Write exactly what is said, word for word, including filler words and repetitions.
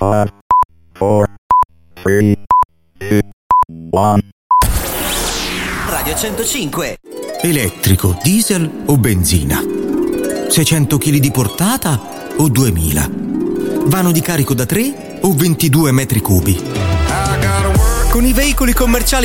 five, four, three, two, one. Radio centocinque. Elettrico, diesel o benzina? seicento chili di portata o duemila? Vano di carico da tre o ventidue metri cubi? Con i veicoli commerciali